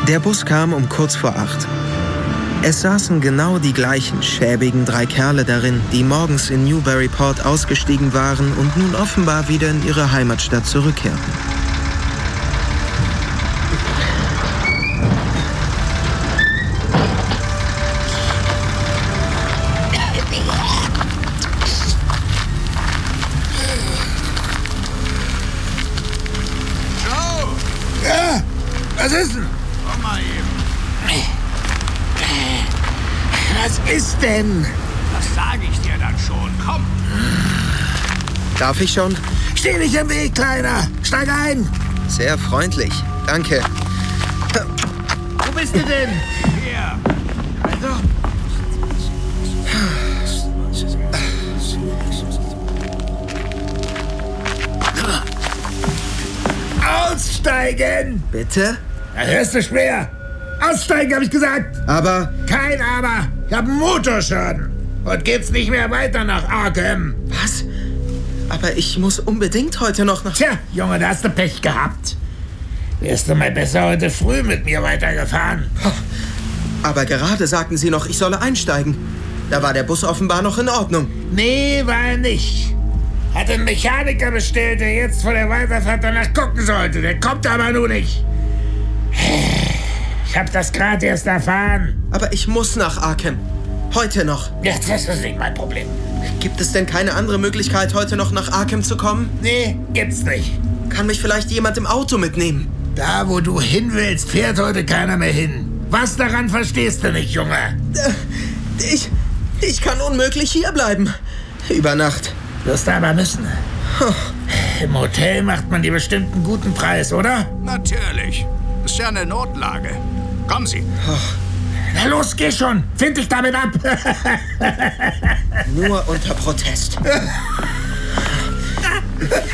Der Bus kam um kurz vor 8. Es saßen genau die gleichen schäbigen 3 Kerle darin, die morgens in Newburyport ausgestiegen waren und nun offenbar wieder in ihre Heimatstadt zurückkehrten. Was ist denn? Komm mal eben. Was ist denn? Das sage ich dir dann schon. Komm. Darf ich schon? Steh nicht im Weg, Kleiner. Steig ein. Sehr freundlich. Danke. Wo bist du denn? Hier. Also. Aussteigen! Bitte? Da hörst du schwer. Aussteigen, habe ich gesagt. Aber... Kein Aber. Ich habe einen Motorschaden. Und geht's nicht mehr weiter nach Arkham. Was? Aber ich muss unbedingt heute noch nach... Tja, Junge, da hast du Pech gehabt. Wärst du mal besser heute früh mit mir weitergefahren. Aber gerade sagten Sie noch, ich solle einsteigen. Da war der Bus offenbar noch in Ordnung. Nee, war er nicht. Hat einen Mechaniker bestellt, der jetzt vor der Weiterfahrt danach gucken sollte. Der kommt aber nur nicht. Ich hab das gerade erst erfahren. Aber ich muss nach Arkham. Heute noch. Ja, das ist nicht mein Problem. Gibt es denn keine andere Möglichkeit, heute noch nach Arkham zu kommen? Nee, gibt's nicht. Kann mich vielleicht jemand im Auto mitnehmen? Da, wo du hin willst, fährt heute keiner mehr hin. Was daran verstehst du nicht, Junge? Ich kann unmöglich hierbleiben. Über Nacht. Wirst aber müssen. Im Hotel macht man dir bestimmt einen guten Preis, oder? Natürlich. Ist ja eine Notlage. Kommen Sie. Na los, geh schon. Find dich damit ab. Nur unter Protest.